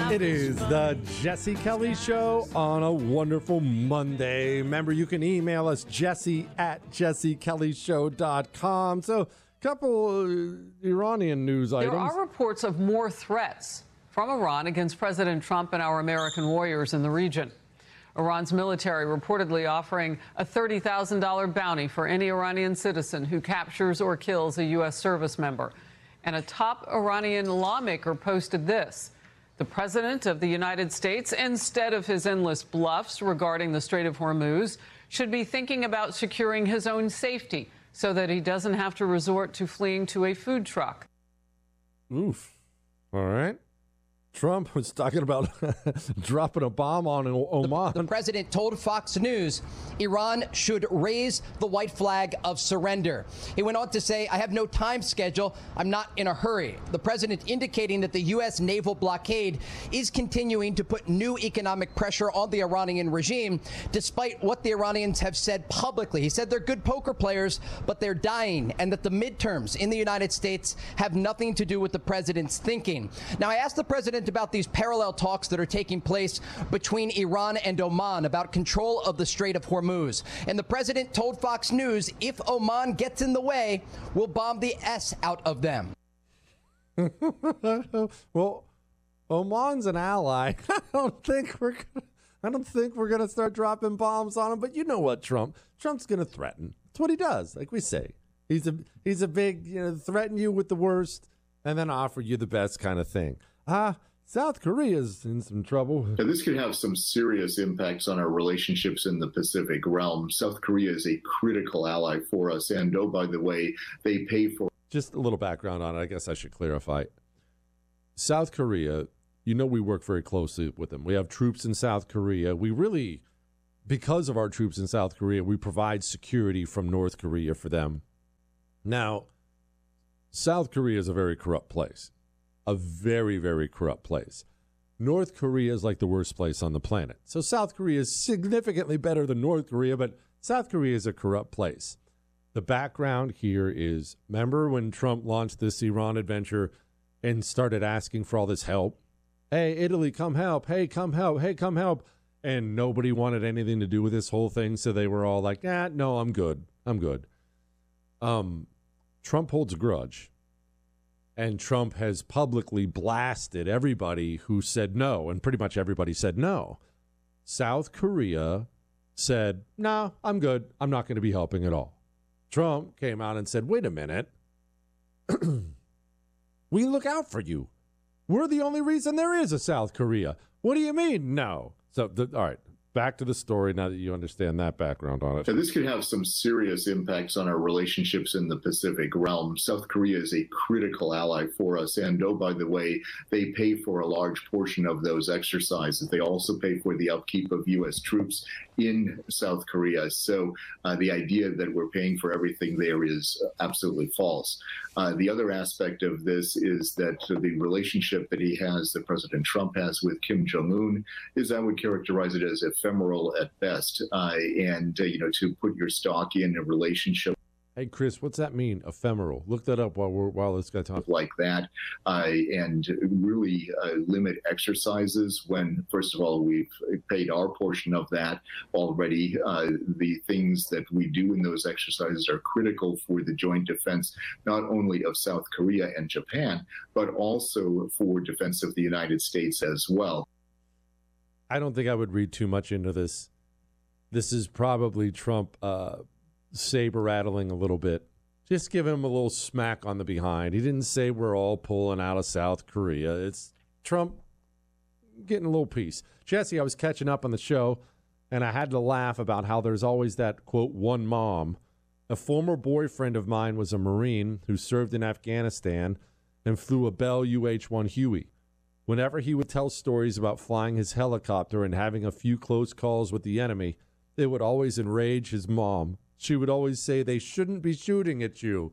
It is the Jesse Kelly Show on a wonderful Monday. Remember, you can email us, jesse@jessekellyshow.com. So, couple Iranian news items. There are reports of more threats from Iran against President Trump and our American warriors in the region. Iran's military reportedly offering a $30,000 bounty for any Iranian citizen who captures or kills a U.S. service member. And a top Iranian lawmaker posted this: the president of the United States, instead of his endless bluffs regarding the Strait of Hormuz, should be thinking about securing his own safety so that he doesn't have to resort to fleeing to a food truck. Oof. All right. Trump was talking about dropping a bomb on Oman. The president told Fox News Iran should raise the white flag of surrender. He went on to say, I have no time schedule. I'm not in a hurry. The president indicating that the U.S. naval blockade is continuing to put new economic pressure on the Iranian regime, despite what the Iranians have said publicly. He said they're good poker players, but they're dying, and that the midterms in the United States have nothing to do with the president's thinking. Now, I asked the president about these parallel talks that are taking place between Iran and Oman about control of the Strait of Hormuz. And the president told Fox News, if Oman gets in the way, we'll bomb the S out of them. Well, Oman's an ally. I don't think we're going to start dropping bombs on him. But you know what, Trump's going to threaten. That's what he does. Like we say, he's a big, threaten you with the worst and then offer you the best kind of thing. South Korea's in some trouble. Now, this could have some serious impacts on our relationships in the Pacific realm. South Korea is a critical ally for us. And, oh, by the way, they pay for... Just a little background on it. I guess I should clarify. South Korea, we work very closely with them. We have troops in South Korea. We really, because of our troops in South Korea, we provide security from North Korea for them. Now, South Korea is a very corrupt place. A very, very corrupt place. North Korea is like the worst place on the planet. So South Korea is significantly better than North Korea, but South Korea is a corrupt place. The background here is, remember when Trump launched this Iran adventure and started asking for all this help? Hey, Italy, come help. Hey, come help. Hey, come help. And nobody wanted anything to do with this whole thing, so they were all like, no, I'm good. I'm good. Trump holds a grudge. And Trump has publicly blasted everybody who said no, and pretty much everybody said no. South Korea said, no, I'm good. I'm not going to be helping at all. Trump came out and said, wait a minute. We look out for you. We're the only reason there is a South Korea. What do you mean, no? So, all right. Back to the story now that you understand that background on it. Now, this could have some serious impacts on our relationships in the Pacific realm. South Korea is a critical ally for us. And, oh, by the way, they pay for a large portion of those exercises. They also pay for the upkeep of U.S. troops in South Korea. So the idea that we're paying for everything there is absolutely false. The other aspect of this is that the relationship that President Trump has with Kim Jong-un is, I would characterize it as ephemeral at best. To put your stock in a relationship. Hey, Chris, what's that mean, ephemeral? Look that up while this guy talks. Like that, and really limit exercises when, first of all, we've paid our portion of that already. The things that we do in those exercises are critical for the joint defense, not only of South Korea and Japan, but also for defense of the United States as well. I don't think I would read too much into this. This is probably Trump saber rattling a little bit. Just giving him a little smack on the behind. He didn't say we're all pulling out of South Korea. It's Trump getting a little piece. Jesse, I was catching up on the show, and I had to laugh about how there's always that, quote, one mom. A former boyfriend of mine was a Marine who served in Afghanistan and flew a Bell UH-1 Huey. Whenever he would tell stories about flying his helicopter and having a few close calls with the enemy, it would always enrage his mom. She would always say, they shouldn't be shooting at you.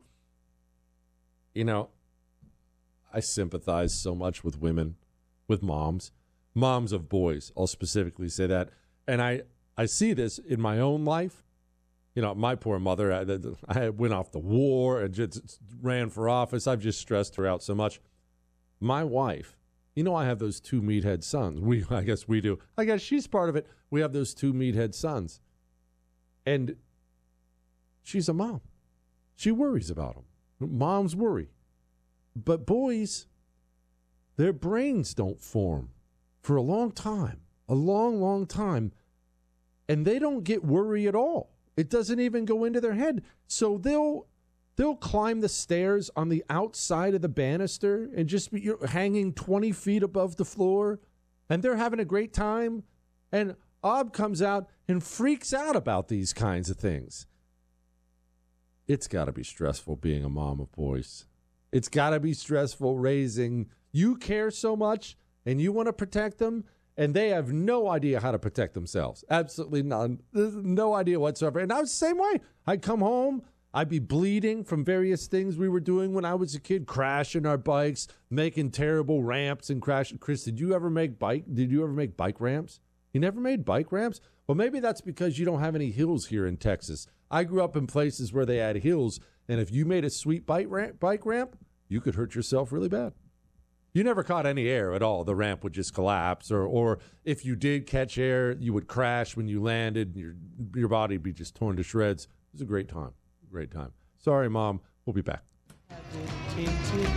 I sympathize so much with women, with moms of boys. I'll specifically say that. And I see this in my own life. My poor mother, I went off the war and just ran for office. I've just stressed her out so much. My wife You know, I have those two meathead sons. I guess we do. I guess she's part of it. We have those two meathead sons. And she's a mom. She worries about them. Moms worry. But boys, their brains don't form for a long time, a long, long time. And they don't get worry at all. It doesn't even go into their head. So they'll climb the stairs on the outside of the banister and just be hanging 20 feet above the floor. And they're having a great time. And Ob comes out and freaks out about these kinds of things. It's got to be stressful being a mom of boys. It's got to be stressful raising. You care so much and you want to protect them, and they have no idea how to protect themselves. Absolutely none. There's no idea whatsoever. And I was the same way. I'd come home. I'd be bleeding from various things we were doing when I was a kid, crashing our bikes, making terrible ramps and crashing. Chris, did you ever make bike ramps? You never made bike ramps? Well, maybe that's because you don't have any hills here in Texas. I grew up in places where they had hills, and if you made a sweet bike ramp, you could hurt yourself really bad. You never caught any air at all. The ramp would just collapse, or if you did catch air, you would crash when you landed, and your body would be just torn to shreds. It was a great time. Great time. Sorry, Mom. We'll be back. Maybe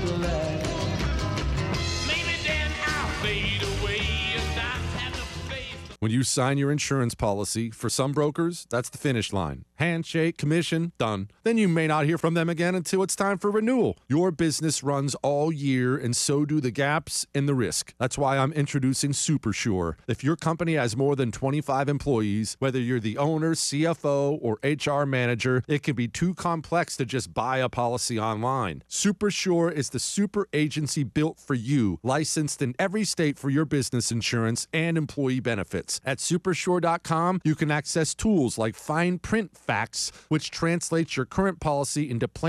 then I'll fade away and not have to face. When you sign your insurance policy, for some brokers, that's the finish line. Handshake, commission, done. Then you may not hear from them again until it's time for renewal. Your business runs all year, and so do the gaps and the risk. That's why I'm introducing SuperSure. If your company has more than 25 employees, whether you're the owner, CFO, or HR manager, it can be too complex to just buy a policy online. SuperSure is the super agency built for you, licensed in every state for your business insurance and employee benefits. At supersure.com, you can access tools like fine print facts, which translates your current policy into plain